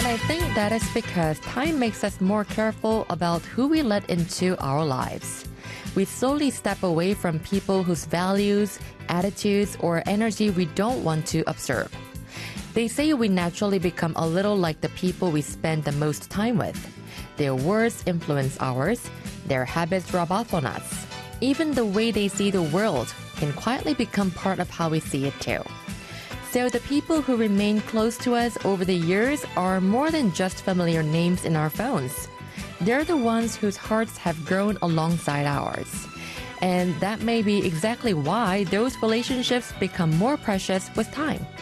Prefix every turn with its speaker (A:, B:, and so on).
A: I think that is because time makes us more careful about who we let into our lives. We slowly step away from people whose values, attitudes, or energy we don't want to observe. They say we naturally become a little like the people we spend the most time with. Their words influence ours. Their habits rub off on us. Even the way they see the world can quietly become part of how we see it too. So the people who remain close to us over the years are more than just familiar names in our phones. They're the ones whose hearts have grown alongside ours. And that may be exactly why those relationships become more precious with time.